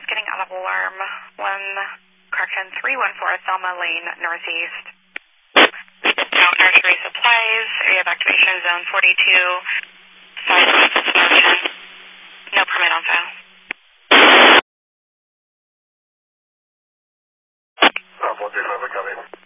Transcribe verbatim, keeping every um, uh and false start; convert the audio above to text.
just getting out of alarm. One, correction, three one four Thelma Lane, Northeast. Now, nursery supplies, area of activation zone forty-two, southwest explosion. No permit on file. Uh, one two five, coming.